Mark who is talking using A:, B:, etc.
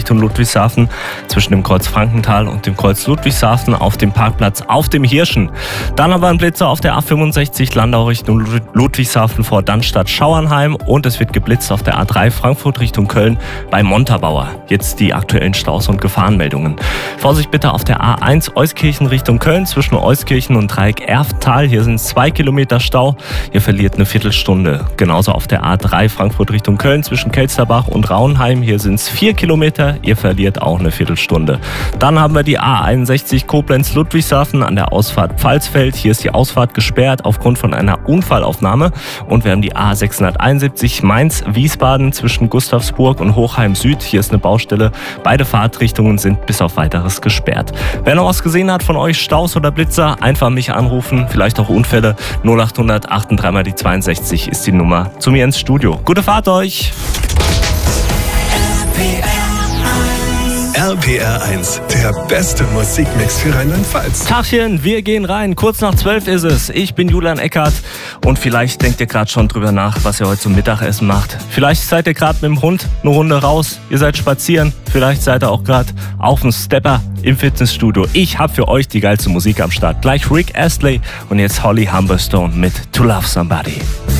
A: Richtung Ludwigshafen zwischen dem Kreuz Frankenthal und dem Kreuz Ludwigshafen auf dem Parkplatz auf dem Hirschen. Dann aber ein Blitzer auf der A65 Landau Richtung Ludwigshafen vor Dannstatt-Schauernheim und es wird geblitzt auf der A3 Frankfurt Richtung Köln bei Montabaur. Jetzt die aktuellen Staus und Gefahrenmeldungen. Vorsicht bitte auf der A1 Euskirchen Richtung Köln zwischen Euskirchen und Dreieck Erftal. Hier sind 2 Kilometer Stau. Ihr verliert eine Viertelstunde. Genauso auf der A3 Frankfurt Richtung Köln zwischen Kelsterbach und Raunheim. Hier sind es 4 Kilometer. Ihr verliert auch eine Viertelstunde. Dann haben wir die A61 Koblenz-Ludwigshafen an der Ausfahrt Pfalzfeld. Hier ist die Ausfahrt gesperrt aufgrund von einer Unfallaufnahme. Und wir haben die A671 Mainz-Wiesbaden zwischen Gustavsburg und Hochheim Süd. Hier ist eine Baustelle. Beide Fahrtrichtungen sind bis auf Weiteres gesperrt. Wer noch was gesehen hat von euch, Staus oder Blitzer, einfach mich anrufen. Vielleicht auch Unfälle. 0800 83 die 62 ist die Nummer zu mir ins Studio. Gute Fahrt euch!
B: RPR 1, der beste Musikmix für Rheinland-Pfalz.
A: Tachchen, wir gehen rein. Kurz nach 12 ist es. Ich bin Julian Eckert und vielleicht denkt ihr gerade schon drüber nach, was ihr heute zum Mittagessen macht. Vielleicht seid ihr gerade mit dem Hund eine Runde raus. Ihr seid spazieren. Vielleicht seid ihr auch gerade auf dem Stepper im Fitnessstudio. Ich habe für euch die geilste Musik am Start. Gleich Rick Astley und jetzt Holly Humberstone mit To Love Somebody.